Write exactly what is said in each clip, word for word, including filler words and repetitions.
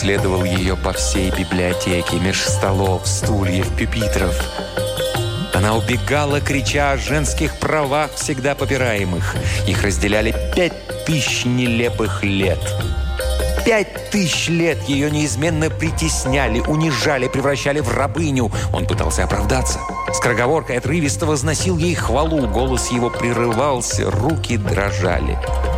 Следовал ее по всей библиотеке, меж столов, стульев, пюпитров. Она убегала, крича о женских правах, всегда попираемых. Их разделяли пять тысяч нелепых лет. Пять тысяч лет ее неизменно притесняли, унижали, превращали в рабыню. Он пытался оправдаться. Скороговоркой отрывисто возносил ей хвалу. Голос его прерывался, руки дрожали.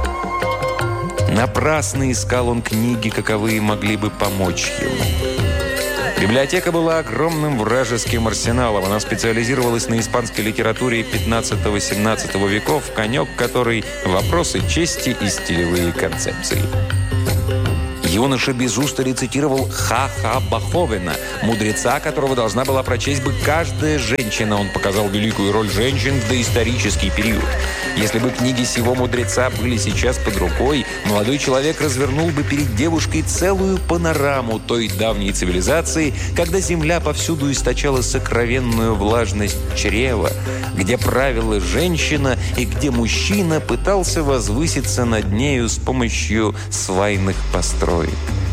Напрасно искал он книги, каковые могли бы помочь ему. Библиотека была огромным вражеским арсеналом. Она специализировалась на испанской литературе пятнадцатого-семнадцатого веков, конек которой – вопросы чести и стилевые концепции. Юноша без устали цитировал Ха-Ха Баховена, мудреца, которого должна была прочесть бы каждая женщина. Он показал великую роль женщин в доисторический период. Если бы книги сего мудреца были сейчас под рукой, молодой человек развернул бы перед девушкой целую панораму той давней цивилизации, когда земля повсюду источала сокровенную влажность чрева, где правила женщина и где мужчина пытался возвыситься над нею с помощью свайных построек.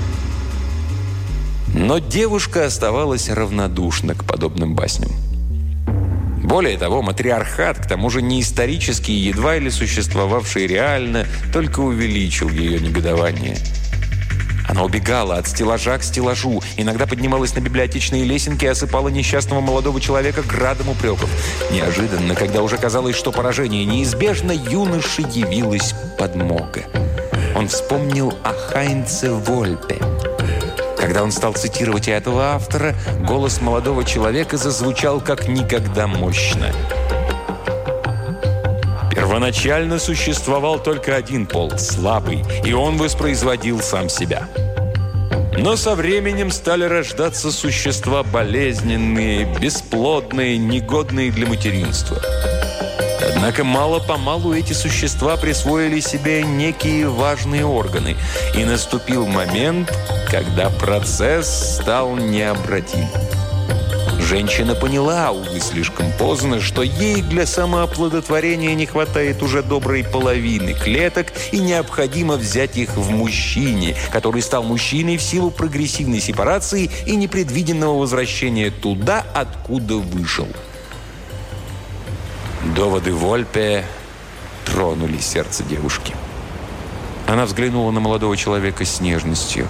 Но девушка оставалась равнодушна к подобным басням. Более того, матриархат, к тому же не исторический, едва ли существовавший реально, только увеличил ее негодование. Она убегала от стеллажа к стеллажу, иногда поднималась на библиотечные лесенки и осыпала несчастного молодого человека градом упреков. Неожиданно, когда уже казалось, что поражение неизбежно, юноше явилась подмога. Он вспомнил о Хайнце Вольпе. Когда он стал цитировать и этого автора, голос молодого человека зазвучал как никогда мощно. Первоначально существовал только один пол – слабый, и он воспроизводил сам себя. Но со временем стали рождаться существа болезненные, бесплодные, негодные для материнства. Однако мало-помалу эти существа присвоили себе некие важные органы, и наступил момент, когда процесс стал необратим. Женщина поняла, увы, слишком поздно, что ей для самооплодотворения не хватает уже доброй половины клеток, и необходимо взять их в мужчине, который стал мужчиной в силу прогрессивной сепарации и непредвиденного возвращения туда, откуда вышел. Доводы Вольпе тронули сердце девушки. Она взглянула на молодого человека с нежностью.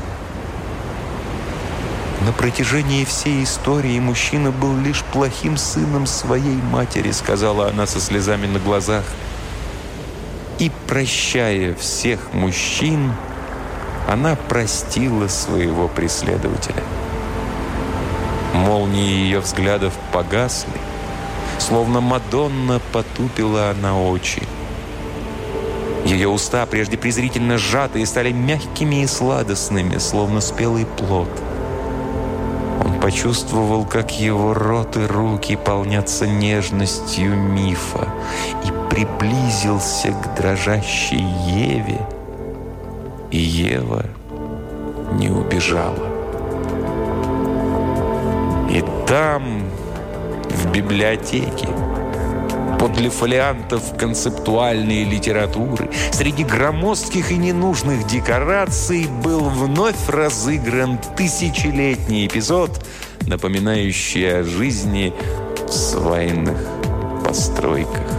На протяжении всей истории мужчина был лишь плохим сыном своей матери, сказала она со слезами на глазах. И, прощая всех мужчин, она простила своего преследователя. Молнии ее взглядов погасли. Словно Мадонна, потупила она очи. Ее уста, прежде презрительно сжатые, стали мягкими и сладостными, словно спелый плод. Он почувствовал, как его рот и руки полнятся нежностью мифа, и приблизился к дрожащей Еве, и Ева не убежала. И там, в библиотеке, подле фолиантов концептуальной литературы, среди громоздких и ненужных декораций был вновь разыгран тысячелетний эпизод, напоминающий о жизни в свайных постройках.